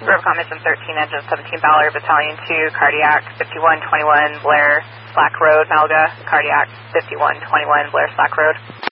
Rubicon Mission 13, Engine 17 Ballard, Battalion 2, Cardiac 5121 Blair, Slack Road, Malga, Cardiac 5121 Blair, Slack Road.